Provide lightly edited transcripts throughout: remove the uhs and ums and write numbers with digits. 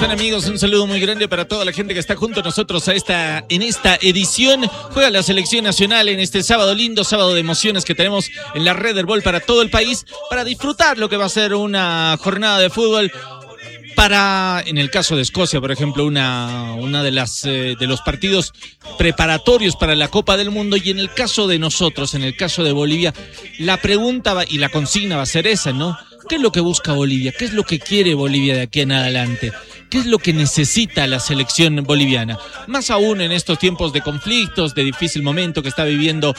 están, amigos? Un saludo muy grande para toda la gente que está junto a nosotros en esta edición. Juega la selección nacional en este sábado lindo, sábado de emociones que tenemos en la Red del Ball para todo el país, para disfrutar lo que va a ser una jornada de fútbol. Para, en el caso de Escocia, por ejemplo, una de los partidos preparatorios para la Copa del Mundo, y en el caso de nosotros, en el caso de Bolivia, la pregunta y la consigna va a ser esa, ¿no? ¿Qué es lo que busca Bolivia? ¿Qué es lo que quiere Bolivia de aquí en adelante? ¿Qué es lo que necesita la selección boliviana? Más aún en estos tiempos de conflictos, de difícil momento que está viviendo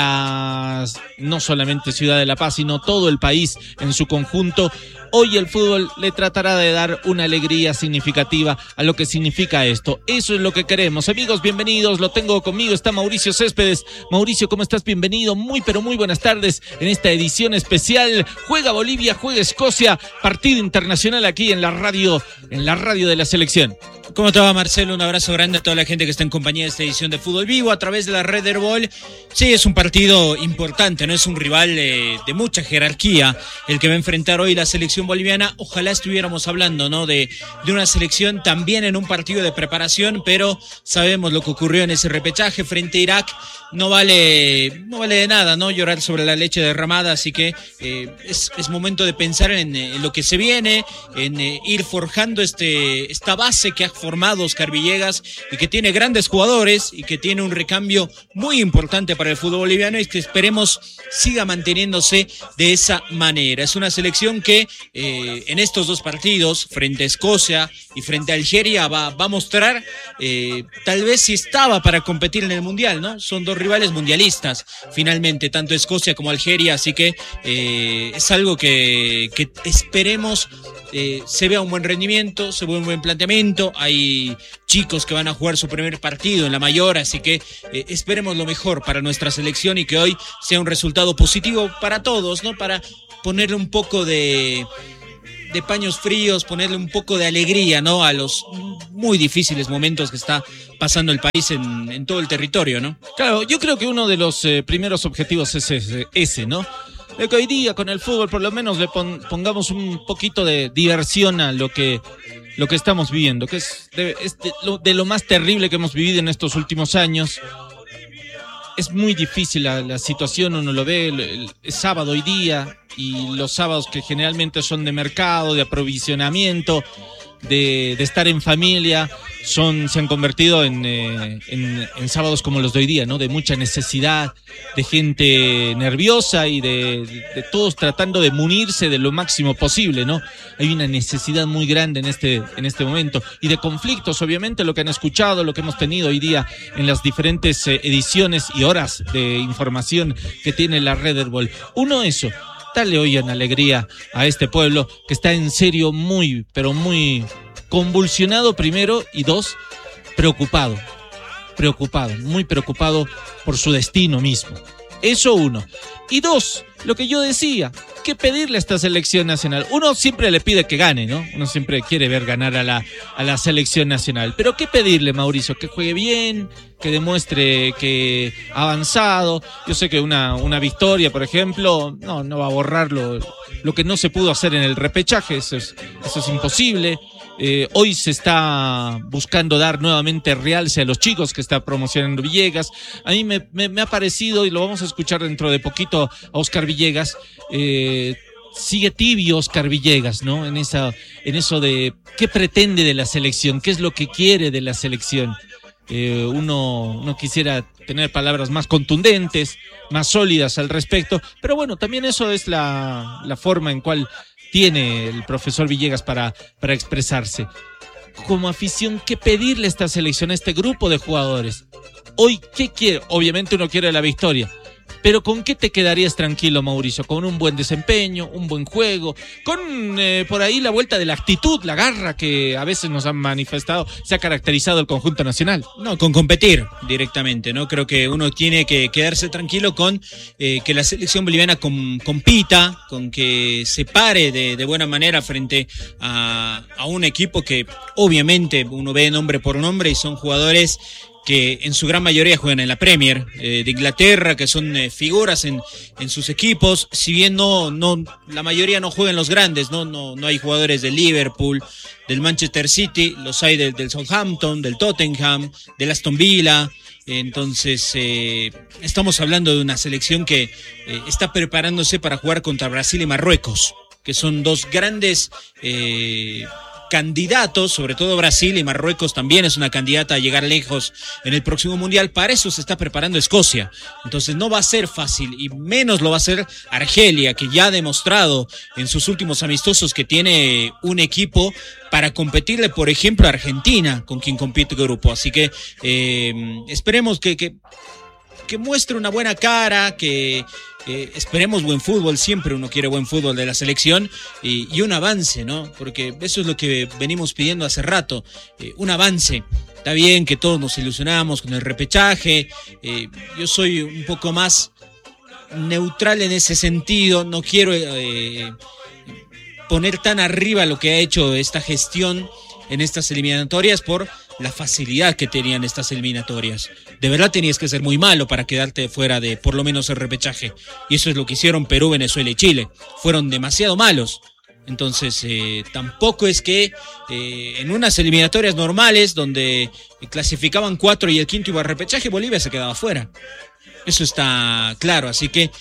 no solamente Ciudad de La Paz, sino todo el país en su conjunto. Hoy el fútbol le tratará de dar una alegría significativa a lo que significa esto. Eso es lo que queremos. Amigos, bienvenidos. Lo tengo conmigo, está Mauricio Céspedes. Mauricio, ¿cómo estás? Bienvenido. Pero muy buenas tardes en esta edición especial. Juega Bolivia, juega Escocia. Partido internacional aquí en la radio de la selección. ¿Cómo te va, Marcelo? Un abrazo grande a toda la gente que está en compañía de esta edición de Fútbol Vivo a través de la Red del Ball. Sí, es un partido importante, no es un rival de mucha jerarquía el que va a enfrentar hoy la selección boliviana. Ojalá estuviéramos hablando, ¿no?, de una selección también en un partido de preparación, pero sabemos lo que ocurrió en ese repechaje frente a Irak. No vale de nada, ¿no?, llorar sobre la leche derramada, así que es momento de pensar en lo que se viene, en ir forjando esta base que ha formado Oscar Villegas y que tiene grandes jugadores y que tiene un recambio muy importante para el fútbol boliviano y que esperemos siga manteniéndose de esa manera. Es una selección que en estos dos partidos, frente a Escocia y frente a Algeria, va a mostrar tal vez si estaba para competir en el Mundial, ¿no? Son dos rivales mundialistas, finalmente, tanto Escocia como Algeria, así que es algo que esperemos se vea un buen rendimiento, se vea un buen planteamiento. Hay chicos que van a jugar su primer partido en la mayor, así que esperemos lo mejor para nuestra selección y que hoy sea un resultado positivo para todos, ¿no? Para ponerle un poco de paños fríos, ponerle un poco de alegría, ¿no?, a los muy difíciles momentos que está pasando el país en todo el territorio, ¿no? Claro, yo creo que uno de los primeros objetivos es ese, ¿no? De que hoy día con el fútbol por lo menos le pongamos un poquito de diversión a lo que estamos viviendo, que es de lo más terrible que hemos vivido en estos últimos años. Es muy difícil la situación, uno lo ve, es sábado hoy día, y los sábados que generalmente son de mercado, de aprovisionamiento, de estar en familia, se han convertido en sábados como los de hoy día, ¿no? De mucha necesidad, de gente nerviosa y de todos tratando de munirse de lo máximo posible, ¿no? Hay una necesidad muy grande en este momento, y de conflictos, obviamente, lo que han escuchado, lo que hemos tenido hoy día en las diferentes ediciones y horas de información que tiene la Red del Ball. Uno, eso. Dale hoy en alegría a este pueblo que está en serio muy, pero muy convulsionado primero, y dos, preocupado, muy preocupado por su destino mismo. Eso uno. Y dos, lo que yo decía, ¿qué pedirle a esta selección nacional? Uno siempre le pide que gane, ¿no? Uno siempre quiere ver ganar a la selección nacional. Pero ¿qué pedirle, Mauricio? Que juegue bien, que demuestre que ha avanzado. Yo sé que una victoria, por ejemplo, no va a borrar lo que no se pudo hacer en el repechaje. Eso es imposible. Hoy se está buscando dar nuevamente realce a los chicos que está promocionando Villegas. A mí me ha parecido, y lo vamos a escuchar dentro de poquito a Oscar Villegas, sigue tibio Oscar Villegas, ¿no? En eso de qué pretende de la selección, qué es lo que quiere de la selección. Uno quisiera tener palabras más contundentes, más sólidas al respecto, pero bueno, también eso es la forma en cual tiene el profesor Villegas para expresarse. Como afición, ¿qué pedirle a esta selección, a este grupo de jugadores? Hoy, ¿qué quiere? Obviamente uno quiere la victoria, pero ¿con qué te quedarías tranquilo, Mauricio? ¿Con un buen desempeño, un buen juego? ¿Con por ahí la vuelta de la actitud, la garra que a veces nos han manifestado, se ha caracterizado el conjunto nacional? No, con competir directamente, ¿no? Creo que uno tiene que quedarse tranquilo con que la selección boliviana compita, con que se pare de buena manera frente a un equipo que obviamente uno ve nombre por nombre y son jugadores que en su gran mayoría juegan en la Premier de Inglaterra, que son figuras en sus equipos, si bien la mayoría no juegan los grandes, no hay jugadores del Liverpool, del Manchester City, los hay del Southampton, del Tottenham, del Aston Villa. Entonces estamos hablando de una selección que está preparándose para jugar contra Brasil y Marruecos, que son dos grandes candidatos, sobre todo Brasil, y Marruecos también es una candidata a llegar lejos en el próximo Mundial. Para eso se está preparando Escocia. Entonces no va a ser fácil, y menos lo va a ser Argelia, que ya ha demostrado en sus últimos amistosos que tiene un equipo para competirle, por ejemplo, a Argentina, con quien compite el grupo. Así que esperemos que muestre una buena cara, que esperemos buen fútbol. Siempre uno quiere buen fútbol de la selección y un avance, ¿no? Porque eso es lo que venimos pidiendo hace rato, un avance. Está bien que todos nos ilusionamos con el repechaje, yo soy un poco más neutral en ese sentido, no quiero poner tan arriba lo que ha hecho esta gestión en estas eliminatorias por la facilidad que tenían estas eliminatorias. De verdad tenías que ser muy malo para quedarte fuera de por lo menos el repechaje. Y eso es lo que hicieron Perú, Venezuela y Chile. Fueron demasiado malos. Entonces tampoco es que en unas eliminatorias normales donde clasificaban 4 y el quinto iba al repechaje, Bolivia se quedaba fuera. Eso está claro. Así que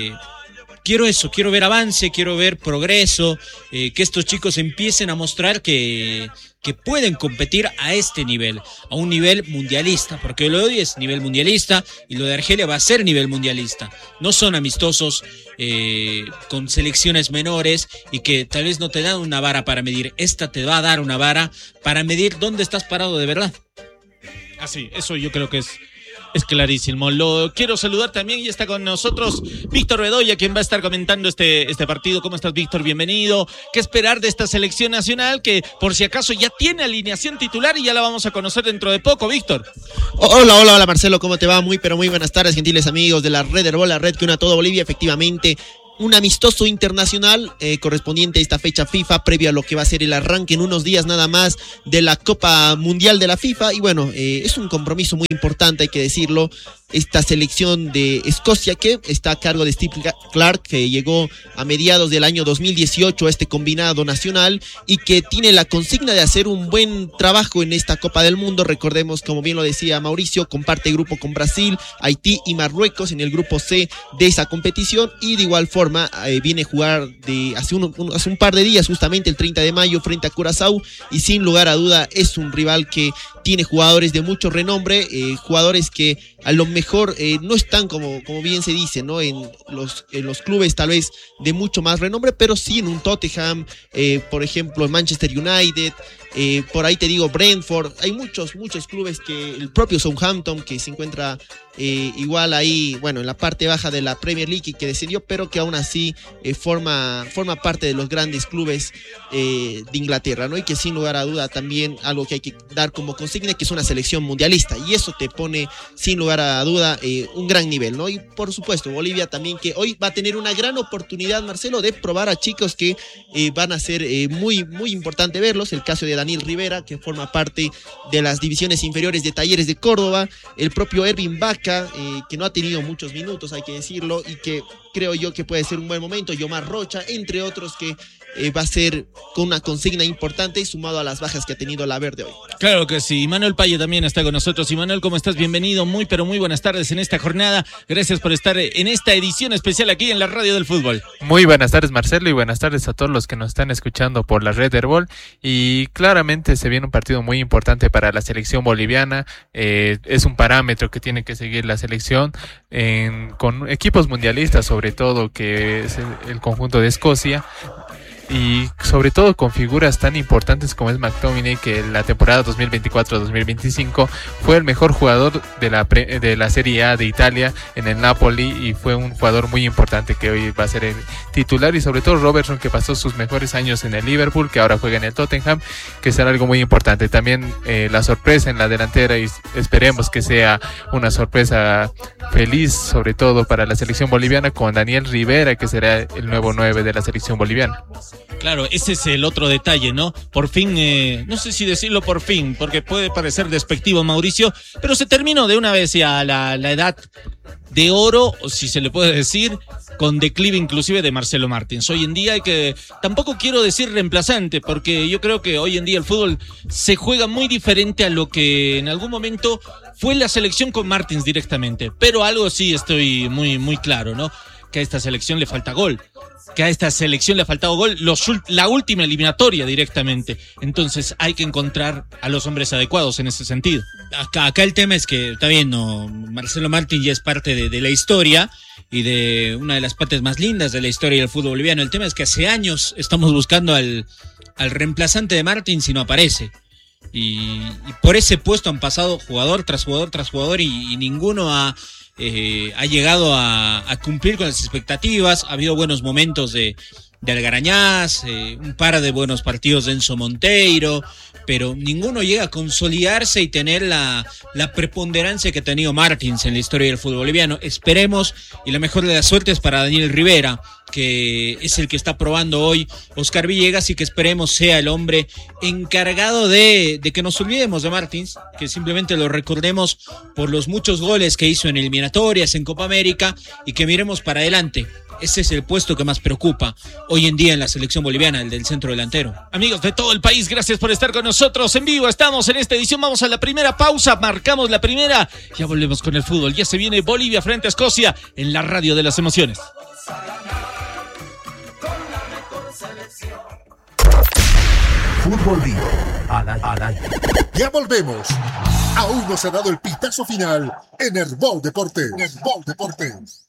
quiero ver avance, quiero ver progreso, que estos chicos empiecen a mostrar que pueden competir a este nivel, a un nivel mundialista, porque lo de hoy es nivel mundialista y lo de Argelia va a ser nivel mundialista. No son amistosos con selecciones menores y que tal vez no te dan una vara para medir. Esta te va a dar una vara para medir dónde estás parado de verdad. Así, eso yo creo que es clarísimo. Lo quiero saludar también, y está con nosotros Víctor Bedoya, quien va a estar comentando este partido. ¿Cómo estás, Víctor? Bienvenido. ¿Qué esperar de esta selección nacional que por si acaso ya tiene alineación titular y ya la vamos a conocer dentro de poco, Víctor? Hola Marcelo, ¿cómo te va? Muy buenas tardes, gentiles amigos de la Red Herbol, la red que une a todo Bolivia. Efectivamente, un amistoso internacional correspondiente a esta fecha FIFA, previo a lo que va a ser el arranque en unos días nada más de la Copa Mundial de la FIFA. Y bueno, es un compromiso muy importante, hay que decirlo. Esta selección de Escocia, que está a cargo de Steve Clark, que llegó a mediados del año 2018 a este combinado nacional y que tiene la consigna de hacer un buen trabajo en esta Copa del Mundo. Recordemos, como bien lo decía Mauricio, comparte grupo con Brasil, Haití y Marruecos en el grupo C de esa competición, y de igual forma viene a jugar hace un par de días, justamente el 30 de mayo, frente a Curazao, y sin lugar a duda es un rival que tiene jugadores de mucho renombre, jugadores que a lo mejor no están como bien se dice, ¿no? En los clubes tal vez de mucho más renombre, pero sí en un Tottenham, por ejemplo en Manchester United, por ahí te digo Brentford. Hay muchos clubes, que el propio Southampton, que se encuentra igual ahí, bueno, en la parte baja de la Premier League y que descendió, pero que aún así forma parte de los grandes clubes de Inglaterra, ¿no? Y que sin lugar a duda también algo que hay que dar como consigna, que es una selección mundialista, y eso te pone sin lugar a duda un gran nivel, ¿no? Y por supuesto Bolivia también, que hoy va a tener una gran oportunidad, Marcelo, de probar a chicos que van a ser muy importante verlos. El caso de Daniel Rivera, que forma parte de las divisiones inferiores de Talleres de Córdoba, el propio Ervin Vaca, que no ha tenido muchos minutos, hay que decirlo, y que creo yo que puede ser un buen momento. Yomar Rocha, entre otros, que va a ser con una consigna importante, sumado a las bajas que ha tenido la Verde hoy. Claro que sí. Manuel Paye también está con nosotros. Y Manuel, ¿cómo estás? Bienvenido, muy buenas tardes en esta jornada. Gracias por estar en esta edición especial aquí en la Radio del Fútbol. Muy buenas tardes, Marcelo, y buenas tardes a todos los que nos están escuchando por la Red Herbol. Y claramente se viene un partido muy importante para la selección boliviana. Es un parámetro que tiene que seguir la selección con equipos mundialistas, sobre todo, que es el conjunto de Escocia. Y sobre todo con figuras tan importantes como es McTominay, que en la temporada 2024-2025 fue el mejor jugador de la Serie A de Italia en el Napoli, y fue un jugador muy importante que hoy va a ser el titular. Y sobre todo Robertson, que pasó sus mejores años en el Liverpool, que ahora juega en el Tottenham, que será algo muy importante. También la sorpresa en la delantera, y esperemos que sea una sorpresa feliz, sobre todo para la selección boliviana, con Daniel Rivera, que será el nuevo 9 de la selección boliviana. Claro, ese es el otro detalle, ¿no? Por fin, no sé si decirlo por fin, porque puede parecer despectivo, Mauricio, pero se terminó de una vez ya la edad de oro, o si se le puede decir, con declive inclusive de Marcelo Martins. Hoy en día hay que, tampoco quiero decir reemplazante, porque yo creo que hoy en día el fútbol se juega muy diferente a lo que en algún momento fue la selección con Martins directamente, pero algo sí estoy muy claro, ¿no? Que a esta selección le falta gol. Que a esta selección le ha faltado gol la última eliminatoria directamente. Entonces hay que encontrar a los hombres adecuados en ese sentido. Acá el tema es que, está bien, no, Marcelo Martins ya es parte de la historia y de una de las partes más lindas de la historia del fútbol boliviano. El tema es que hace años estamos buscando al reemplazante de Martins y no aparece. Y por ese puesto han pasado jugador tras jugador tras jugador y ninguno ha llegado a cumplir con las expectativas. Ha habido buenos momentos de Algarañaz, un par de buenos partidos de Enzo Monteiro, pero ninguno llega a consolidarse y tener la preponderancia que ha tenido Martins en la historia del fútbol boliviano. Esperemos, y la mejor de las suertes para Daniel Rivera, que es el que está probando hoy Oscar Villegas, y que esperemos sea el hombre encargado de que nos olvidemos de Martins, que simplemente lo recordemos por los muchos goles que hizo en eliminatorias, en Copa América, y que miremos para adelante. Ese es el puesto que más preocupa hoy en día en la selección boliviana, el del centro delantero. Amigos de todo el país, gracias por estar con nosotros en vivo. Estamos en esta edición, vamos a la primera pausa, marcamos la primera, ya volvemos con el fútbol. Ya se viene Bolivia frente a Escocia en la radio de las emociones. Fútbol Vivo al aire. Ya volvemos. Aún no se ha dado el pitazo final en Herbol Deportes.